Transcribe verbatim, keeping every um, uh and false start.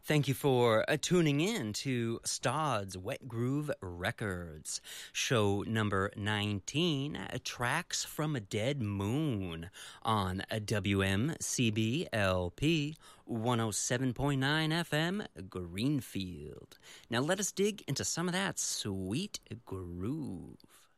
Thank you for uh, tuning in to Stodd's Wet Groove Records, show number nineteen, uh, Tracks from a Dead Moon, on uh, W M C B L P one oh seven point nine F M, Greenfield. Now let us dig into some of that sweet groove.